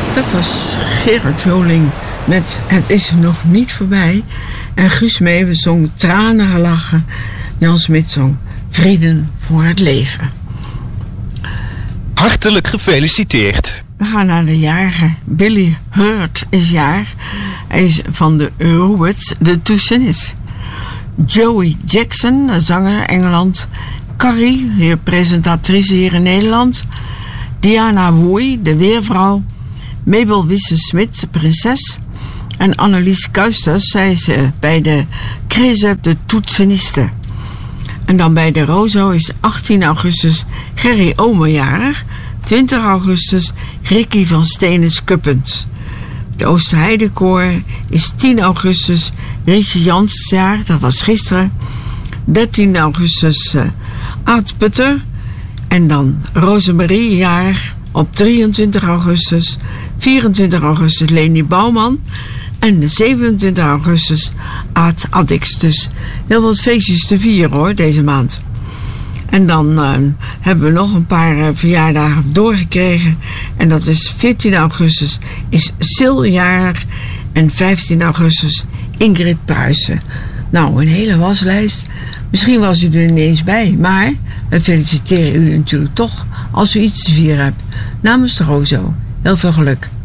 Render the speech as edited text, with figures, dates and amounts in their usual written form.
Dat was Gerard Joling met Het is nog niet voorbij. En Guus Meeuwen zong Tranen gelachen. Jan Smit zong Vrienden voor het leven. Hartelijk gefeliciteerd. We gaan naar de jarige. Billy Hurt is jaar. Hij is van de Ruets, de toetsenist. Joey Jackson, de zanger Engeland. Carrie, hier presentatrice hier in Nederland. Diana Woei, de weervrouw. Mabel Wisse-Smit, prinses. En Annelies Kuisters, zij is bij de Cresep de toetseniste. En dan bij de Rozo is 18 augustus Gerry Omerjarig. 20 augustus Ricky van Steenes-Kuppens. De Oosterheidekoor is 10 augustus Rietje Jansjaar, dat was gisteren. 13 augustus Aad Putter. En dan Rosemarie jarig op 23 augustus. 24 augustus Leni Bouwman. En de 27 augustus Aad Addix. Dus heel wat feestjes te vieren hoor, deze maand. En dan hebben we nog een paar verjaardagen doorgekregen. En dat is 14 augustus is Sil jarig. En 15 augustus Ingrid Pruisen. Nou, een hele waslijst. Misschien was u er ineens bij. Maar we feliciteren u natuurlijk toch als u iets te vieren hebt. Namens de Rozo. Heel veel geluk.